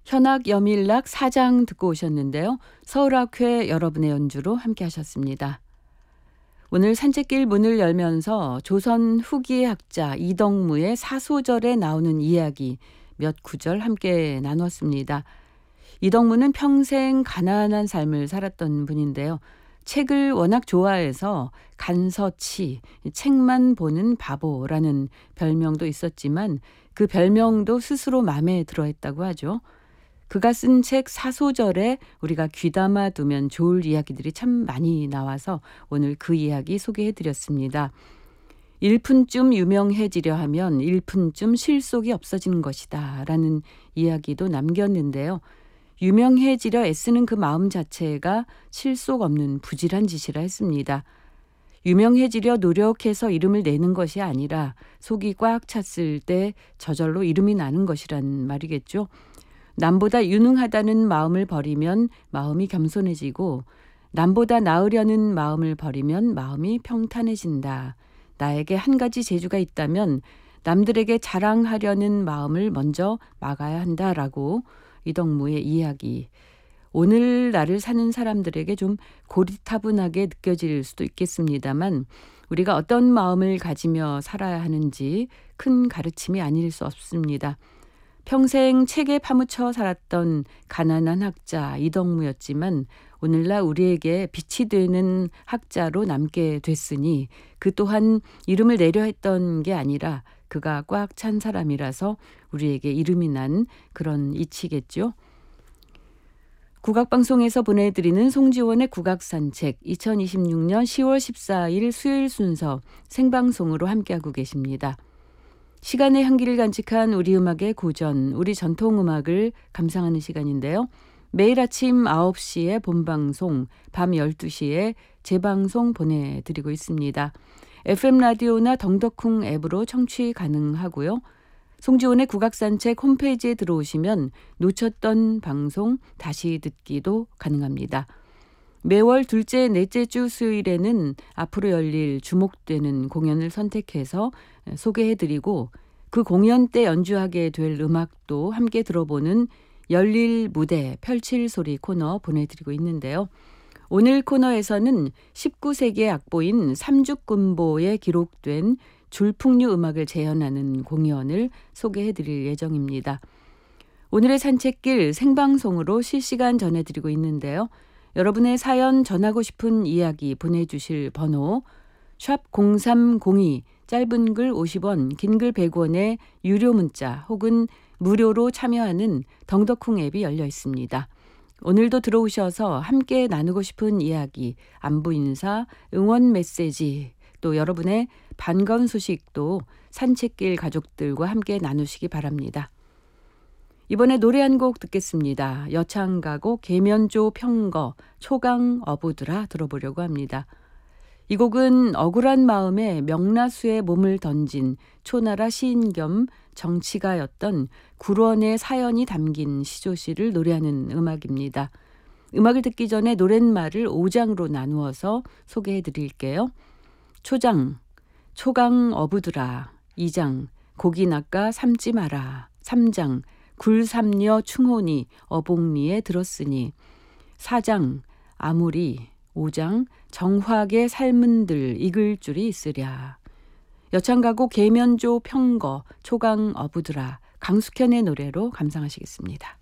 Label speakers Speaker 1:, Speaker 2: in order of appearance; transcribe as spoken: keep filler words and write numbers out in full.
Speaker 1: 현악 여밀락 사장 듣고 오셨는데요. 서울학회 여러분의 연주로 함께 하셨습니다. 오늘 산책길 문을 열면서 조선 후기의 학자 이덕무의 사소절에 나오는 이야기 몇 구절 함께 나눴습니다. 이덕무는 평생 가난한 삶을 살았던 분인데요. 책을 워낙 좋아해서 간서치, 책만 보는 바보라는 별명도 있었지만 그 별명도 스스로 마음에 들어했다고 하죠. 그가 쓴 책 사소절에 우리가 귀담아 두면 좋을 이야기들이 참 많이 나와서 오늘 그 이야기 소개해드렸습니다. 일푼쯤 유명해지려 하면 일푼쯤 실속이 없어지는 것이다 라는 이야기도 남겼는데요. 유명해지려 애쓰는 그 마음 자체가 실속 없는 부질한 짓이라 했습니다. 유명해지려 노력해서 이름을 내는 것이 아니라 속이 꽉 찼을 때 저절로 이름이 나는 것이란 말이겠죠. 남보다 유능하다는 마음을 버리면 마음이 겸손해지고 남보다 나으려는 마음을 버리면 마음이 평탄해진다. 나에게 한 가지 재주가 있다면 남들에게 자랑하려는 마음을 먼저 막아야 한다라고 이덕무의 이야기. 오늘날을 사는 사람들에게 좀 고리타분하게 느껴질 수도 있겠습니다만 우리가 어떤 마음을 가지며 살아야 하는지 큰 가르침이 아닐 수 없습니다. 평생 책에 파묻혀 살았던 가난한 학자 이덕무였지만 오늘날 우리에게 빛이 되는 학자로 남게 됐으니 그 또한 이름을 내려 했던 게 아니라 그가 꽉 찬 사람이라서 우리에게 이름이 난 그런 이치겠죠. 국악방송에서 보내드리는 송지원의 국악산책 이천이십육 년 시월 십사일 수요일 순서 생방송으로 함께하고 계십니다. 시간의 향기를 간직한 우리 음악의 고전, 우리 전통음악을 감상하는 시간인데요. 매일 아침 아홉 시에 본방송, 밤 열두 시에 재방송 보내드리고 있습니다. 에프엠 라디오나 덩덕쿵 앱으로 청취 가능하고요. 송지원의 국악산책 홈페이지에 들어오시면 놓쳤던 방송 다시 듣기도 가능합니다. 매월 둘째, 넷째 주 수요일에는 앞으로 열릴 주목되는 공연을 선택해서 소개해드리고 그 공연 때 연주하게 될 음악도 함께 들어보는 열릴 무대 펼칠 소리 코너 보내드리고 있는데요. 오늘 코너에서는 십구 세기의 악보인 삼죽군보에 기록된 줄풍류 음악을 재현하는 공연을 소개해드릴 예정입니다. 오늘의 산책길 생방송으로 실시간 전해드리고 있는데요. 여러분의 사연 전하고 싶은 이야기 보내주실 번호 샵 공삼공이 짧은 글 오십 원, 긴 글 백 원의 유료 문자 혹은 무료로 참여하는 덩덕쿵 앱이 열려 있습니다. 오늘도 들어오셔서 함께 나누고 싶은 이야기, 안부 인사, 응원 메시지, 또 여러분의 반가운 소식도 산책길 가족들과 함께 나누시기 바랍니다. 이번에 노래 한 곡 듣겠습니다. 여창가곡 계면조 평거 초강 어부들아 들어보려고 합니다. 이 곡은 억울한 마음에 명나수에 몸을 던진 초나라 시인 겸 정치가였던 굴원의 사연이 담긴 시조시를 노래하는 음악입니다. 음악을 듣기 전에 노랫말을 오 장으로 나누어서 소개해 드릴게요. 초장, 초강 어부들아. 이 장, 고기 낚아 삶지 마라. 삼 장, 굴 삼려 충혼이 어복리에 들었으니. 사 장, 아무리. 오 장, 정화하게 삶은들 익을 줄이 있으랴. 여창가곡 계면조 평거 초강 어부들아 강숙현의 노래로 감상하시겠습니다.